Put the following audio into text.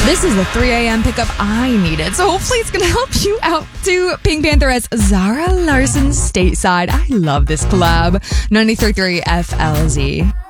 This is the 3 a.m. pickup I needed, so hopefully it's going to help you out too. Pink Panther as Zara Larsson Stateside. I love this collab. 93.3 FLZ.